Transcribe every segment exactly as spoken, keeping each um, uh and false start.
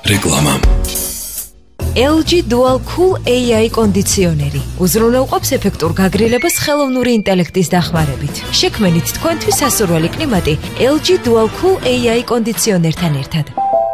რეკლამა. ელ ჯი Dual Cool ეი აი კონდიციონერი უზრუნველყოფს ეფექტურ გაგრილებას ხელოვნური ინტელექტის დახმარებით. შექმნით თქვენთვის სასურველი კლიმატი ელ ჯი Dual Cool ეი აი კონდიციონერთან ერთად.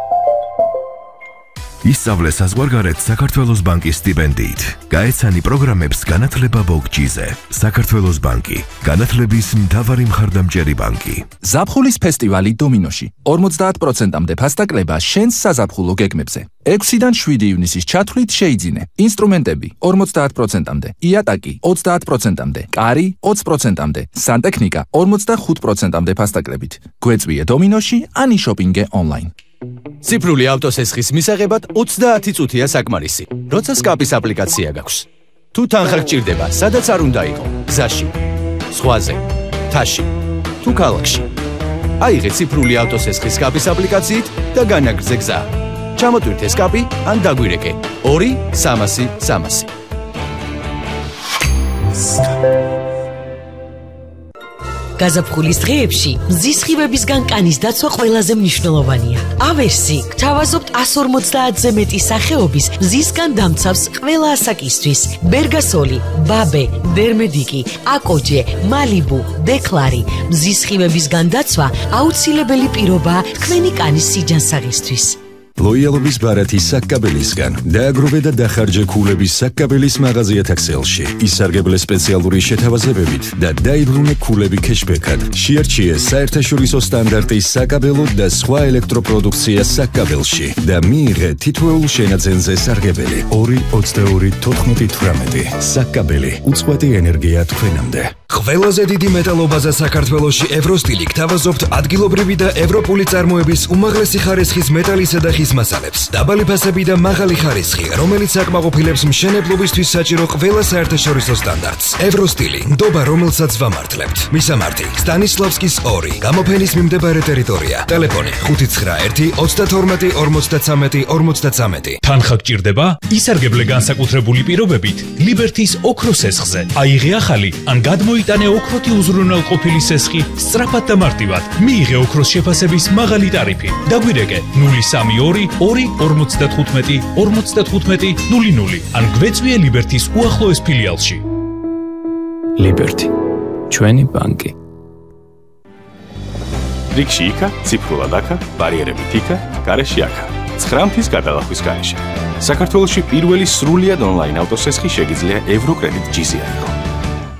ისწავლე საზღვარგარეთ საქართველოს ბანკის სტიპენდიით. გაეცანი პროგრამებს განათლება ბოგჯიზე. საქართველოს ბანკი, განათლების მთავარი მხარდამჭერი ბანკი. ზაფხულის ფესტივალი დომინოში. ორმოცდაათ პროცენტამდე ფასტაკლება შენს საზაფხულო გეგმებზე. ექვსიდან შვიდი ივნისის ჩათვლით შეიძინე. ინსტრუმენტები ორმოცდაათ პროცენტამდე, იატაკი ოცდაათ პროცენტამდე, კარი ოცი პროცენტამდე, სანტექნიკა ორმოცდახუთ პროცენტამდე ფასტაკლებით. გვეწვიე დომინოში ან იშოპინგე ონლაინ. ციფრული ავტოსესხის მისაღებად ოცდაათი წუთია საკმარისი, როცა სკაპის აპლიკაცია გაქვს. თუ თანხა გჭირდება, სადაც არ უნდა იყო, გზაში, ზღვაზე, მთაში, თუ ქალაქში. აიღე ციფრული ავტოსესხის სკაპის აპლიკაციით და განაგრძე გზა. ჩამოტვირთე სკაპი ან დაგვირეკე ორი სამასი სამასი. გაზაფხულის დღეებში მზის სხივებისგან კანის დაცვა ყველაზე მნიშვნელოვანია. ავერსი გთავაზობთ ას ორმოცდაათზე მეტი სახეობის მზისგან დამცავს ყველა ასაკისთვის. ბერგასოლი, ბაბე, დერმედიკი, აკოჯე, მალიბუ, დეკლარი. მზის სხივებისგან დაცვა აუცილებელი პირობაა თქვენი კანის სიჯანსაღისთვის. ლოიალობის ბარათი საკკაბელისგან დააგროვე და დახარჯე ქულების საკკაბელის მაღაზიათა ქსელში. ისარგებლე სპეციალური შეთავაზებებით და დაიბრუნე ქულები ქეშბექად. შეარჩიე საერთაშორისო სტანდარტის საკაბელო და სხვა ელექტროპროდუქცია საკკაბელში და მიიღე თითოეულ შენაძენზე სარგებელი. ორი ოცდაორი თოთხმეტი თვრამეტი. საკკაბელი უწყვეტი ენერგია თქვენამდე. ყველაზე დიდი მეტალობაზა საქართველოში ევროსტილი გთავაზობთ ადგილობრივი და ევროპული წარმოების უმაღლესი ხარისხის მეტალისა და ხის მასალებს. დაბალი ფასები და მაღალი ხარისხი, რომელიც აკმაყოფილებს მშენებლობისთვის საჭირო ყველა საერთაშორისო სტანდარტს. ევროსტილი, ნდობა, რომელსაც ვამართლებთ. მისამართი: სტანისლავსკის ორი, გამოფენის მიმდებარე ტერიტორია. ტელეფონი: ხუთი ცხრა ერთი ოცდათორმეტი ორმოცდაცამეტი ორმოცდაცამეტი. თანხა გჭირდება? ისარგებლე განსაკუთრებული პირობებით ლიბერთის ოქროს სესხზე. აიღე ახალი ან გადმოიტანე ოქროთი უზრუნველყოფილი სესხი სწრაფად და მარტივად. მიიღე ოქროს შეფასების მაღალი ტარიფი. დაგვირეკე ნული სამი ორი ორი ორმოცდათხუთმეტი ორმოცდათხუთმეტი ნული ნული ან გვეწვიე ლიბერთის უახლოეს ფილიალში. ლიბერთი, ჩვენი ბანკი. რიგში იქა, ციფრულად აქა, ბარიერებით იქა, გარეშე აქა. ცხრა მთის გადალახვის გარეშე. საქართველოში პირველი სრულიად ონლაინ ავტოსესხი შეგიძლია ევროკრედიტ ჯიზი აიღო.